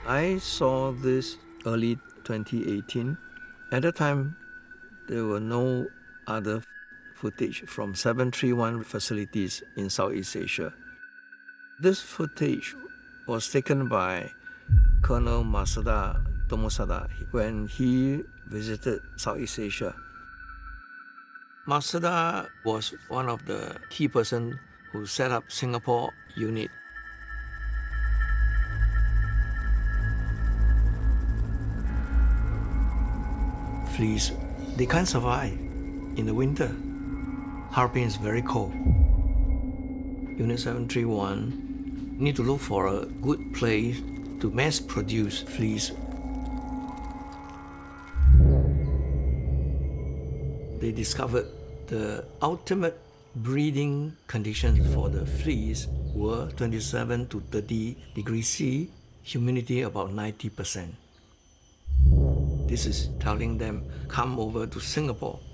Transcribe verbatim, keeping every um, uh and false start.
I saw this early twenty eighteen. At that time, there were no other footage from seven three one facilities in Southeast Asia. This footage was taken by Colonel Masada Tomosada when he visited Southeast Asia. Masada was one of the key persons who set up Singapore unit. Fleas, they can't survive in the winter. Harbin is very cold. Unit seven three one need to look for a good place to mass produce fleas. They discovered the ultimate breeding conditions for the fleas were twenty-seven to thirty degrees C, humidity about ninety percent. This is telling them, come over to Singapore